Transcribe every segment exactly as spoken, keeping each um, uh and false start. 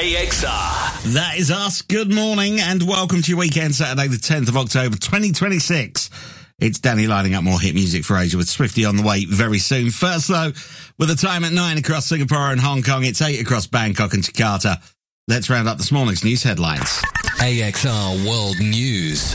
A X R. That is us. Good morning and welcome to your weekend, Saturday the tenth of October twenty twenty-six. It's Danny lining up more hit music for Asia with Swifty on the way very soon. First, though, with the time at nine across Singapore and Hong Kong, it's eight across Bangkok and Jakarta. Let's round up this morning's news headlines. A X R World News.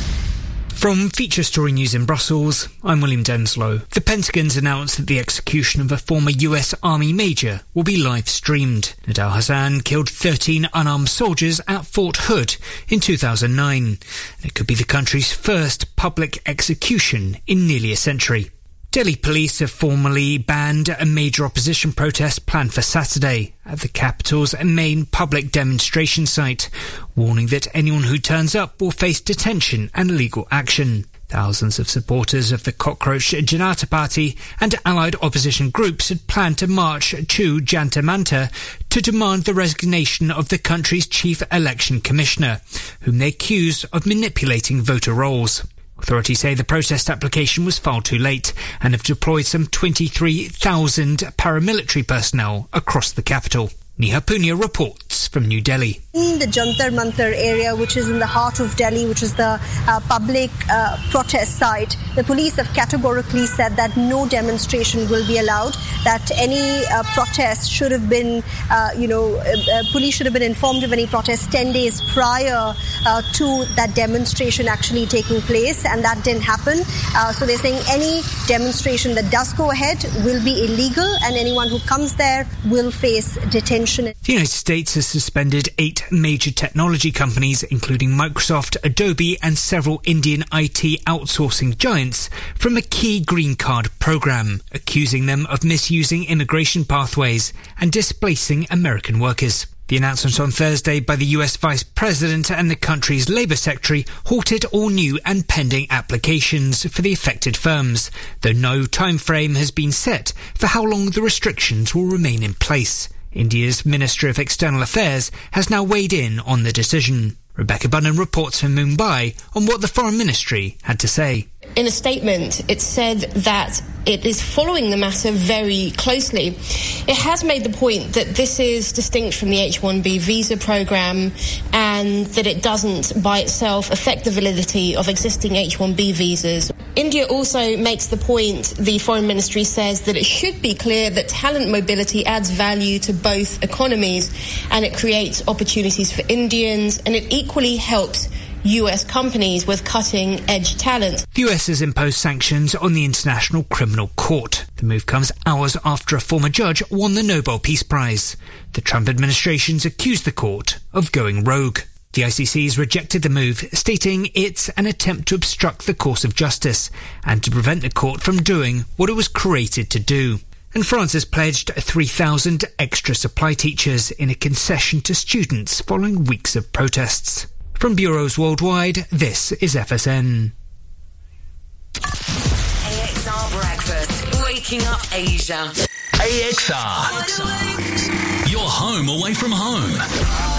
From Feature Story News in Brussels, I'm William Denslow. The Pentagon's announced that the execution of a former U S Army major will be live-streamed. Nidal Hasan killed thirteen unarmed soldiers at Fort Hood in two thousand nine. And it could be the country's first public execution in nearly a century. Delhi police have formally banned a major opposition protest planned for Saturday at the capital's main public demonstration site, warning that anyone who turns up will face detention and legal action. Thousands of supporters of the Cockroach Janata Party and allied opposition groups had planned to march to Jantar Mantar to demand the resignation of the country's chief election commissioner, whom they accuse of manipulating voter rolls. Authorities say the protest application was filed too late and have deployed some twenty-three thousand paramilitary personnel across the capital. Neha Punya reports from New Delhi. In the Jantar Mantar area, which is in the heart of Delhi, which is the uh, public uh, protest site, the police have categorically said that no demonstration will be allowed, that any uh, protest should have been, uh, you know, uh, uh, police should have been informed of any protest ten days prior uh, to that demonstration actually taking place, and that didn't happen. Uh, so they're saying any demonstration that does go ahead will be illegal, and anyone who comes there will face detention. The United States has suspended eight major technology companies, including Microsoft, Adobe and several Indian I T outsourcing giants, from a key green card program, accusing them of misusing immigration pathways and displacing American workers. The announcement on Thursday by the U S Vice President and the country's Labour Secretary halted all new and pending applications for the affected firms, though no time frame has been set for how long the restrictions will remain in place. India's Ministry of External Affairs has now weighed in on the decision. Rebecca Bunnan reports from Mumbai on what the Foreign Ministry had to say. In a statement, it said that it is following the matter very closely. It has made the point that this is distinct from the H one B visa program and that it doesn't by itself affect the validity of existing H one B visas. India also makes the point, the Foreign Ministry says, that it should be clear that talent mobility adds value to both economies and it creates opportunities for Indians, and it equally helps U S companies with cutting-edge talent. The U S has imposed sanctions on the International Criminal Court. The move comes hours after a former judge won the Nobel Peace Prize. The Trump administration's accused the court of going rogue. The I C C has rejected the move, stating it's an attempt to obstruct the course of justice and to prevent the court from doing what it was created to do. And France has pledged three thousand extra supply teachers in a concession to students following weeks of protests. From bureaus worldwide, this is F S N. A X R Breakfast, waking up Asia. A X R. Your home away from home.